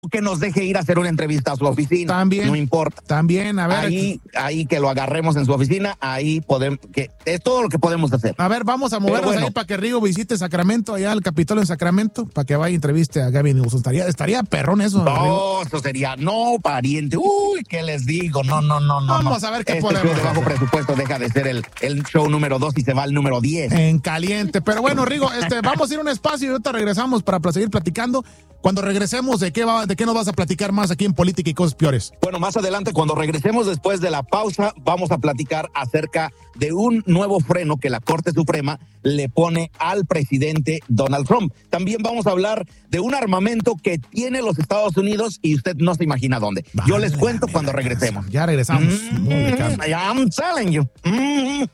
que nos deje ir a hacer una entrevista a su oficina. También. No importa. También, a ver. Ahí que lo agarremos en su oficina, ahí podemos, que es todo lo que podemos hacer. A ver, vamos a movernos ahí para que Rigo visite Sacramento, allá al Capitolio en Sacramento, para que vaya y entreviste a Gavin Newsom. Estaría perrón eso. No, Rigo. eso sería, no, pariente. Uy, ¿qué les digo? No. Vamos a ver qué podemos show de bajo presupuesto deja de ser el show número 2 y se va al número 10. En caliente. Pero bueno, Rigo, vamos a ir a un espacio y ahorita regresamos para seguir platicando. Cuando regresemos, ¿de qué nos vas a platicar más aquí en Política y Cosas Peores? Bueno, más adelante, cuando regresemos después de la pausa, vamos a platicar acerca de un nuevo freno que la Corte Suprema le pone al presidente Donald Trump. También vamos a hablar de un armamento que tiene los Estados Unidos y usted no se imagina dónde. Yo les cuento cuando regresemos. Ya regresamos. I'm telling you.